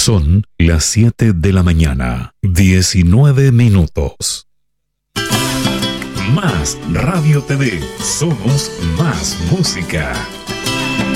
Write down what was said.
Son las 7 de la mañana, 19 minutos. Más Radio TV, somos más música.